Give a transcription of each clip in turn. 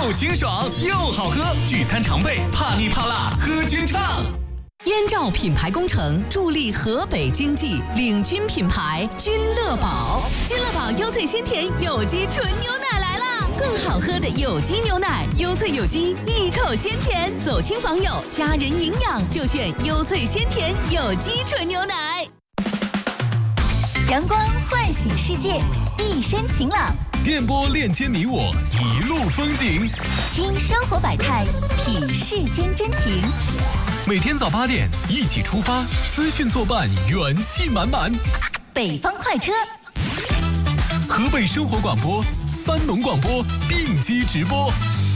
又清爽又好喝，聚餐常备，怕腻怕辣喝君畅。 燕赵品牌工程助力河北经济，领军品牌君乐宝。君乐宝优萃鲜甜有机纯牛奶来啦！更好喝的有机牛奶，优萃有机，一口鲜甜。走亲访友，家人营养就选优萃鲜甜有机纯牛奶。 阳光唤醒世界，一身晴朗。 电波链接你我，一路风景。 听生活百态，品世间真情。 每天早8点一起出发，资讯作伴，元气满满。 北方快车， 河北生活广播、三农广播并机直播。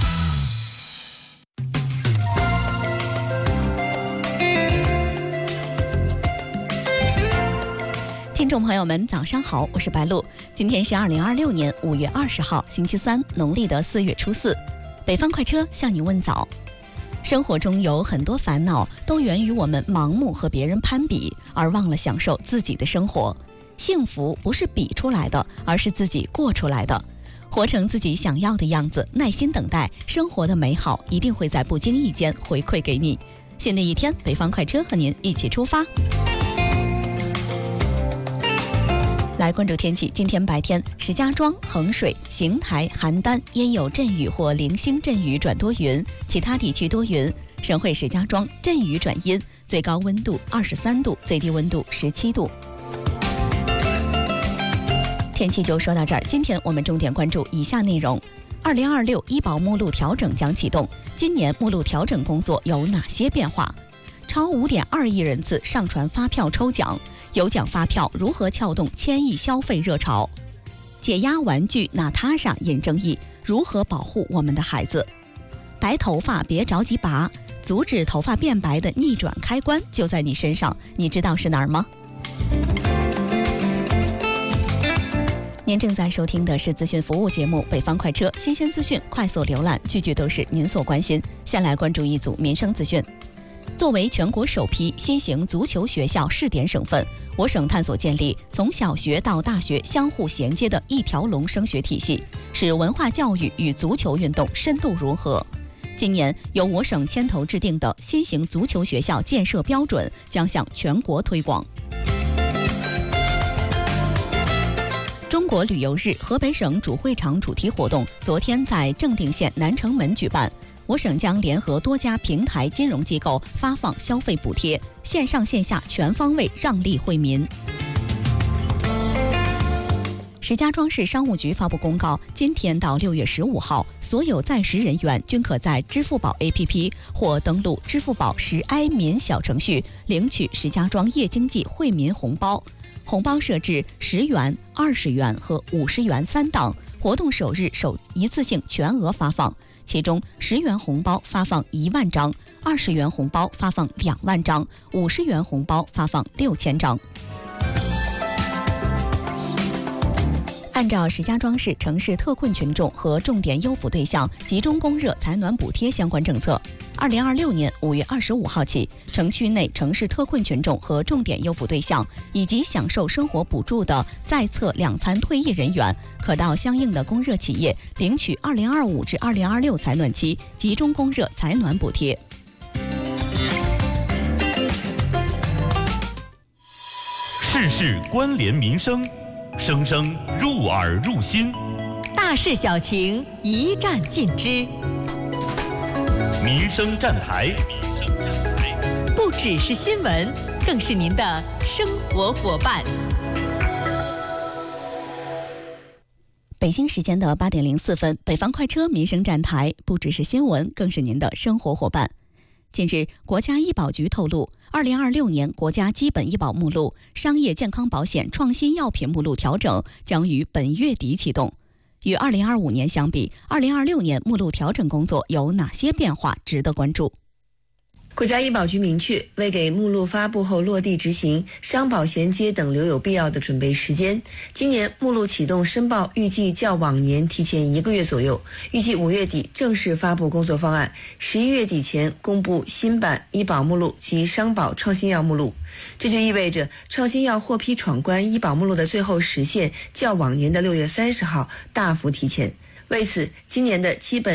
听众朋友们，早上好，我是白露。今天是2026年5月20号，星期三，农历的4月初4。北方快车向你问早。生活中有很多烦恼都源于我们盲目和别人攀比，而忘了享受自己的生活。幸福不是比出来的，而是自己过出来的。活成自己想要的样子，耐心等待，生活的美好一定会在不经意间回馈给你。新的一天，北方快车和您一起出发。来关注天气，今天白天，石家庄、衡水、邢台、邯郸阴有阵雨或零星阵雨转多云，其他地区多云。省会石家庄阵雨转阴，最高温度23度，最低温度17度。天气就说到这儿，今天我们重点关注以下内容：2026医保目录调整将启动，今年目录调整工作有哪些变化？超5.2亿人次上传发票抽奖，有奖发票如何撬动1000亿消费热潮？解压玩具娜塔莎引争议，如何保护我们的孩子？白头发别着急拔，阻止头发变白的逆转开关就在你身上，你知道是哪儿吗？您正在收听的是资讯服务节目《北方快车》，新鲜资讯快速浏览，句句都是您所关心。先来关注一组民生资讯。作为全国首批新型足球学校试点省份，我省探索建立从小学到大学相互衔接的一条龙升学体系，使文化教育与足球运动深度融合。今年由我省牵头制定的新型足球学校建设标准将向全国推广。中国旅游日河北省主会场主题活动昨天在正定县南城门举办，我省将联合多家平台金融机构发放消费补贴，线上线下全方位让利惠民。石家庄市商务局发布公告，今天到6月15号，所有在职人员均可在支付宝 APP 或登录支付宝10i 民小程序领取石家庄夜经济惠民红包。红包设置10元、20元和50元3档，活动首日首一次性全额发放。其中10元红包发放1万张，20元红包发放2万张，50元红包发放6000张。按照石家庄市城市特困群众和重点优抚对象集中供热采暖补贴相关政策，2026年5月25号起，城区内城市特困群众和重点优抚对象以及享受生活补助的在册两残退役人员，可到相应的供热企业领取2025至2026采暖期集中供热采暖补贴。 事事关联民生，声声入耳入心， 大事小情一站尽知。 民生站台， 不只是新闻，更是您的生活伙伴。 北京时间的8点04分，北方快车民生站台，不只是新闻，更是您的生活伙伴。近日，国家医保局透露，2026年国家基本医保目录、商业健康保险创新药品目录调整将于本月底启动。与2025年相比，2026年目录调整工作有哪些变化值得关注？ 国家医保局明确，为给目录发布后落地执行、商保衔接等留有必要的准备时间，今年目录启动申报预计较往年提前1个月左右，预计5月底正式发布工作方案，11月底前公布新版医保目录及商保创新药目录。这就意味着创新药获批闯关医保目录的最后时限较往年的6月30号大幅提前。为此，今年的基本